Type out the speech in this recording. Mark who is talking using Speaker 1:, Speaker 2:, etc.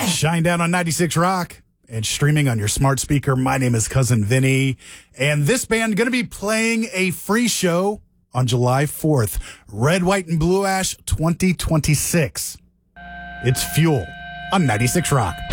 Speaker 1: Shine down on 96 Rock and streaming on your smart speaker. My name is Cousin Vinny, and this band going to be playing a free show on July 4th. Red, White, and Blue Ash 2026. It's Fuel on 96 Rock.